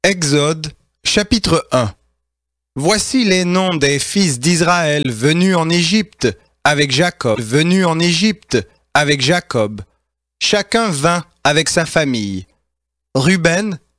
Exode, chapitre 1. Voici les noms des fils d'Israël venus en Égypte avec Jacob. Chacun vint avec sa famille. Ruben,